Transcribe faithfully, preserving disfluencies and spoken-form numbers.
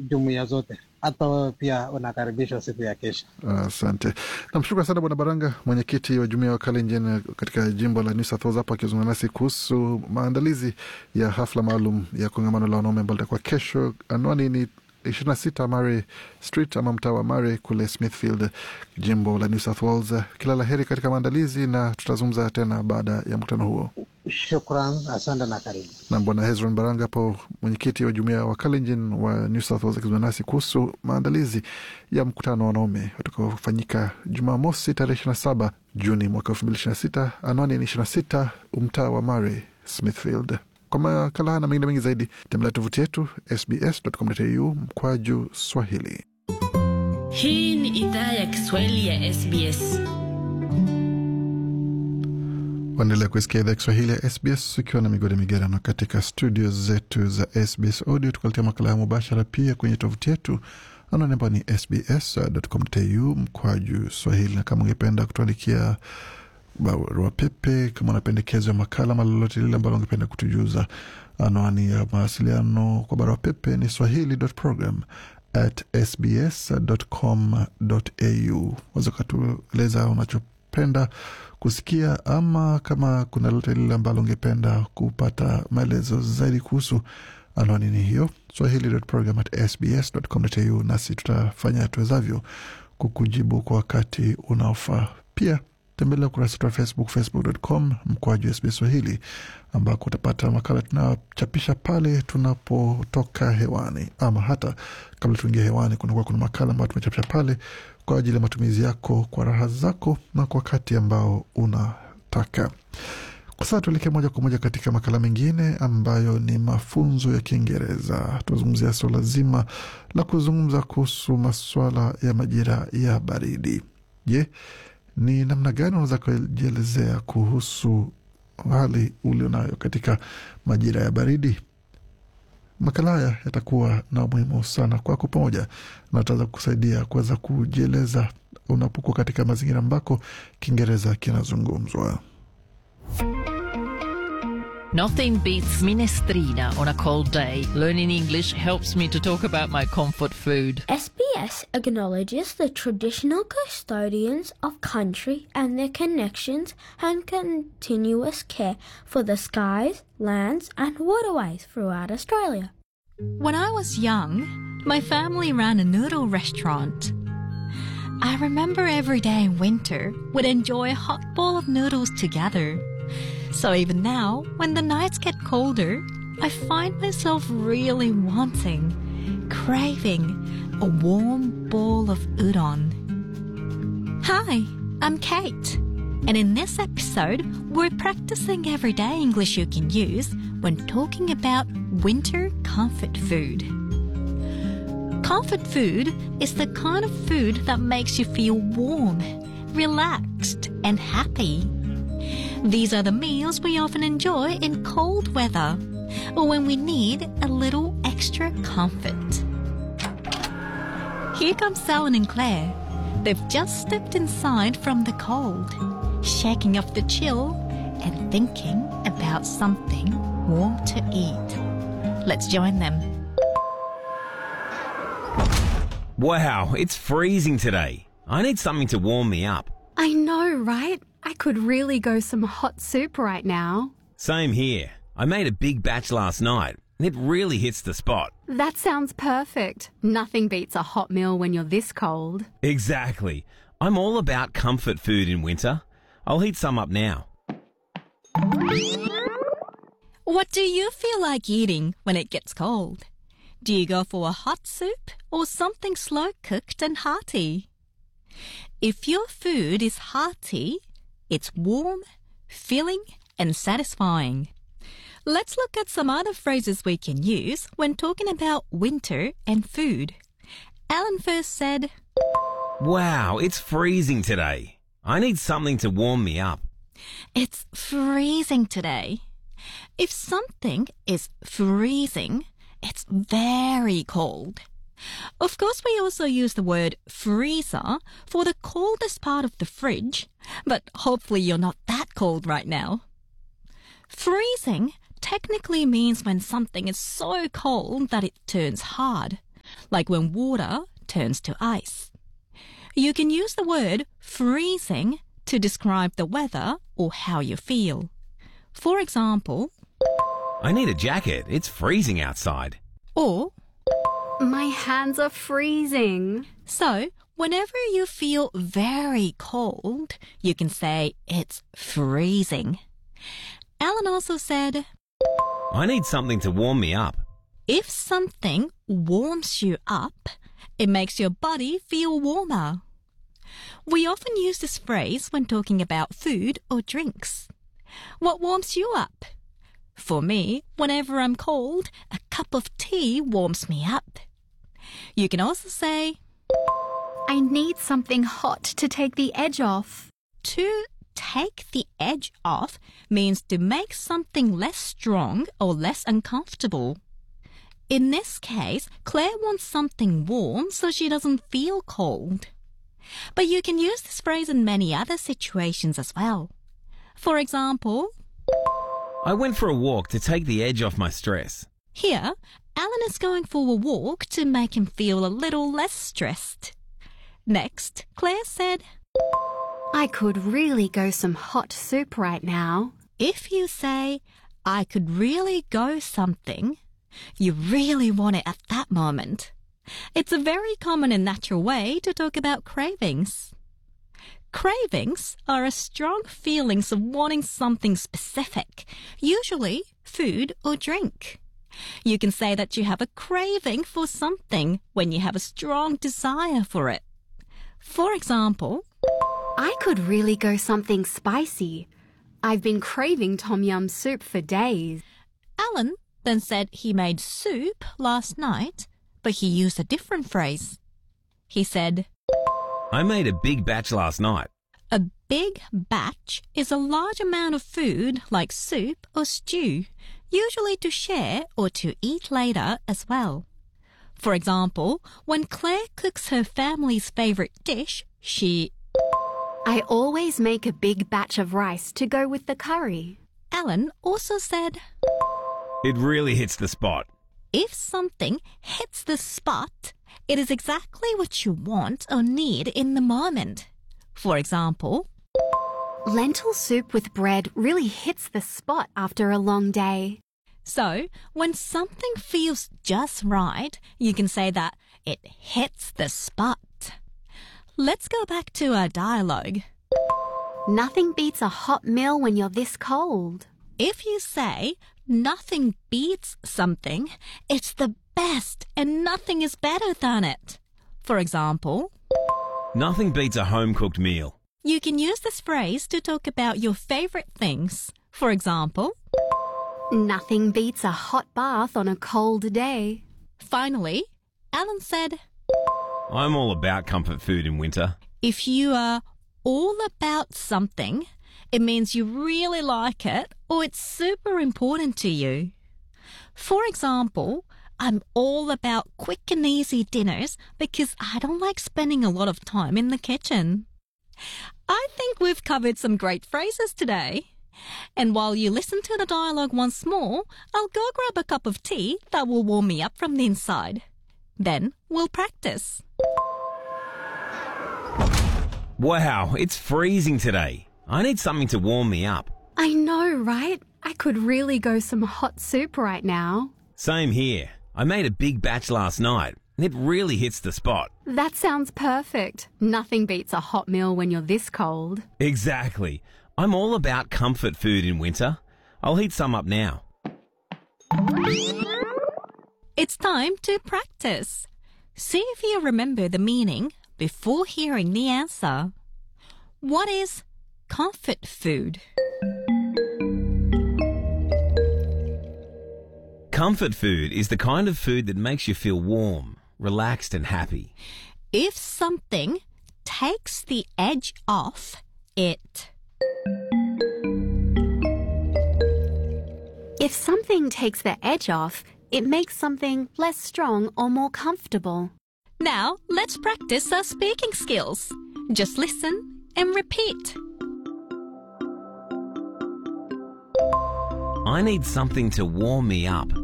jumuiya zote. Hata pia unakaribishwa siku ya kesho. Asante. Uh, namshukuru sana Bwana Baranga, mwenyekiti wa jumuiya wa Kalenjin katika jimbo la New South Wales, hapa akizungumza nasi kuhusu maandalizi ya hafla maalum ya kongamano la wanaume ambalo litakuwa kesho. Anwani ni ishirini na sita Murray Street ama mtaa wa Murray kule Smithfield, jimbo la New South Wales. Kila la heri katika maandalizi na tutazungumza tena baada ya mkutano huo. Shukran, asante na karibu. Na Bwana Hezron Baranga hapo, mwenyekiti wa jumuiya wa Kalenjin wa New South Wales, akizungumza nasi kuhusu maandalizi ya mkutano wa wanaume utakaofanyika Jumamosi tarehe ishirini na saba Juni mwaka elfu mbili ishirini na sita. Anwani ni ishirini na sita mtaa wa Murray Smithfield. Kwa makala na mengine mengi zaidi, tembelea tovuti yetu s b s dot com dot a u mkwaju Swahili. Hii ni idhaa ya Kiswahili ya S B S. Waendelea kusikia idhaa ya Kiswahili ya S B S ukiwa na migode migerano katika studio zetu za S B S Audio. Tukaletea makala ya mubashara pia kwenye tovuti yetu, anwani ambayo ni s b s dot com dot a u mkwaju Swahili. Na kama ungependa kutuandikia barua pepe, kama unapendekezwa makala ama lolote lile ambalo ungependa kutujuza, anwani ya mawasiliano kwa barua pepe ni swahili dot program at s b s dot com dot a u. Waweza kutueleza unachopenda kusikia, ama kama kuna lolote lile ambalo ungependa kupata maelezo zaidi kuhusu, anwani ni hiyo, swahili dot program at s b s dot com dot a u, nasi tutafanya tuwezavyo kukujibu kwa wakati unaofaa. Pia tembelea ukurasa wetu wa Facebook, facebook dot com mkwaju S B S Swahili, ambako utapata makala tunachapisha pale tunapotoka hewani, ama hata kabla tuingie hewani kunakuwa kuna makala ambayo tumechapisha pale kwa ajili ya matumizi yako, kwa raha zako na kwa wakati ambao unataka. Kwa sasa tuelekee moja kwa moja katika makala mengine ambayo ni mafunzo ya Kiingereza. Tuzungumzia swala zima la kuzungumza kuhusu masuala ya majira ya baridi. Je, ni namna gani unaweza kujielezea kuhusu hali ulionayo katika majira ya baridi? Makala haya yatakuwa na umuhimu sana kwako pamoja na utaweza kusaidia kuweza kujieleza unapokuwa katika mazingira ambako Kiingereza kinazungumzwa. Nothing beats minestrina on a cold day. Learning English helps me to talk about my comfort food. S B S acknowledges the traditional custodians of country and their connections and continuous care for the skies, lands and waterways throughout Australia. When I was young, my family ran a noodle restaurant. I remember every day in winter we'd enjoy a hot bowl of noodles together. So even now, when the nights get colder, I find myself really wanting, craving a warm bowl of udon. Hi, I'm Kate, and in this episode, we're practicing everyday English you can use when talking about winter comfort food. Comfort food is the kind of food that makes you feel warm, relaxed, and happy. These are the meals we often enjoy in cold weather, or when we need a little extra comfort. Here come Sally and Claire. They've just stepped inside from the cold, shaking off the chill and thinking about something warm to eat. Let's join them. Wow, it's freezing today. I need something to warm me up. I know, right? I could really go some hot soup right now. Same here. I made a big batch last night, and it really hits the spot. That sounds perfect. Nothing beats a hot meal when you're this cold. Exactly. I'm all about comfort food in winter. I'll heat some up now. What do you feel like eating when it gets cold? Do you go for a hot soup or something slow-cooked and hearty? If your food is hearty, it's warm, filling, and satisfying. Let's look at some other phrases we can use when talking about winter and food. Alan first said, Wow, it's freezing today. I need something to warm me up. It's freezing today. If something is freezing, it's very cold. Of course, we also use the word freezer for the coldest part of the fridge, but hopefully you're not that cold right now. Freezing technically means when something is so cold that it turns hard, like when water turns to ice. You can use the word freezing to describe the weather or how you feel. For example, I need a jacket. It's freezing outside. or My hands are freezing. so whenever you feel very cold, you can say it's freezing. Alan also said, I need something to warm me up. if something warms you up, it makes your body feel warmer. We often use this phrase when talking about food or drinks. What warms you up? For me, whenever I'm cold, a cup of tea warms me up. You can also say, I need something hot to take the edge off. to take the edge off means to make something less strong or less uncomfortable. In this case, Claire wants something warm so she doesn't feel cold. But you can use this phrase in many other situations as well. For example, I went for a walk to take the edge off my stress. here, Alan is going for a walk to make him feel a little less stressed. Next, Claire said, I could really go some hot soup right now. if you say, I could really go something, you really want it at that moment. It's a very common and natural way to talk about cravings. Cravings are a strong feelings of wanting something specific, usually food or drink. You can say that you have a craving for something when you have a strong desire for it. For example, I could really go something spicy. I've been craving tom yum soup for days. Alan then said he made soup last night, but he used a different phrase. He said, I made a big batch last night. a big batch is a large amount of food like soup or stew, usually to share or to eat later as well. For example, when Claire cooks her family's favorite dish, she... I always make a big batch of rice to go with the curry. Alan also said, It really hits the spot. if something hits the spot, it is exactly what you want or need in the moment. For example, Lentil soup with bread really hits the spot after a long day. so when something feels just right, you can say that it hits the spot. Let's go back to our dialogue. Nothing beats a hot meal when you're this cold. If you say nothing beats something, it's the best and nothing is better than it. For example, Nothing beats a home-cooked meal. you can use this phrase to talk about your favorite things. For example, Nothing beats a hot bath on a cold day. finally, Alan said, I'm all about comfort food in winter. if you are all about something, it means you really like it or it's super important to you. For example, I'm all about quick and easy dinners because I don't like spending a lot of time in the kitchen. I think we've covered some great phrases today. And while you listen to the dialogue once more, I'll go grab a cup of tea that will warm me up from the inside. Then we'll practice. Wow, it's freezing today. I need something to warm me up. I know, right? I could really go some hot soup right now. Same here. I made a big batch last night. It really hits the spot. That sounds perfect. Nothing beats a hot meal when you're this cold. Exactly. I'm all about comfort food in winter. I'll heat some up now. It's time to practice. See if you remember the meaning before hearing the answer. What is comfort food? Comfort food is the kind of food that makes you feel warm, relaxed and happy. If something takes the edge off, it... If something takes the edge off, it makes something less strong or more comfortable. Now, let's practice our speaking skills. Just listen and repeat. I need something to warm me up.